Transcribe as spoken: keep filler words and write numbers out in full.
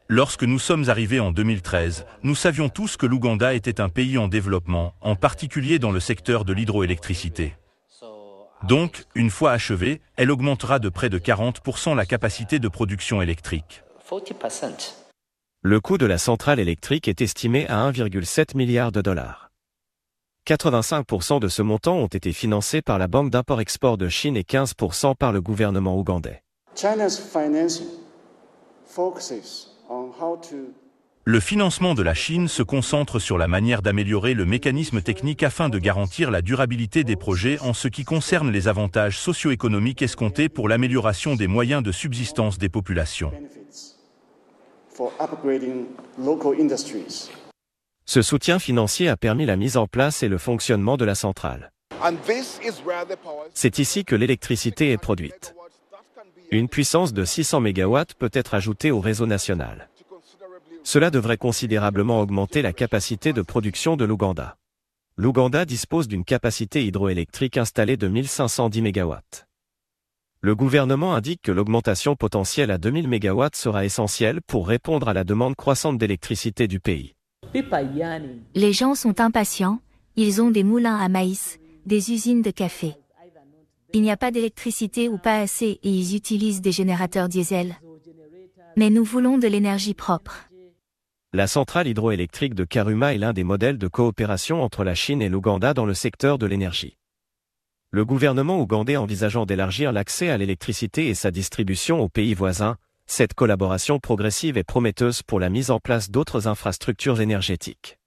Lorsque nous sommes arrivés en deux mille treize, nous savions tous que l'Ouganda était un pays en développement, en particulier dans le secteur de l'hydroélectricité. Donc, une fois achevée, elle augmentera de près de quarante pour cent la capacité de production électrique. Le coût de la centrale électrique est estimé à un virgule sept milliard de dollars. quatre-vingt-cinq pour cent de ce montant ont été financés par la Banque d'import-export de Chine et quinze pour cent par le gouvernement ougandais. Le financement de la Chine se concentre sur la manière d'améliorer le mécanisme technique afin de garantir la durabilité des projets en ce qui concerne les avantages socio-économiques escomptés pour l'amélioration des moyens de subsistance des populations. Ce soutien financier a permis la mise en place et le fonctionnement de la centrale. C'est ici que l'électricité est produite. Une puissance de six cents mégawatts peut être ajoutée au réseau national. Cela devrait considérablement augmenter la capacité de production de l'Ouganda. L'Ouganda dispose d'une capacité hydroélectrique installée de mille cinq cent dix mégawatts. Le gouvernement indique que l'augmentation potentielle à deux mille mégawatts sera essentielle pour répondre à la demande croissante d'électricité du pays. Les gens sont impatients, ils ont des moulins à maïs, des usines de café. Il n'y a pas d'électricité ou pas assez et ils utilisent des générateurs diesel. Mais nous voulons de l'énergie propre. La centrale hydroélectrique de Karuma est l'un des modèles de coopération entre la Chine et l'Ouganda dans le secteur de l'énergie. Le gouvernement ougandais envisageant d'élargir l'accès à l'électricité et sa distribution aux pays voisins, cette collaboration progressive est prometteuse pour la mise en place d'autres infrastructures énergétiques.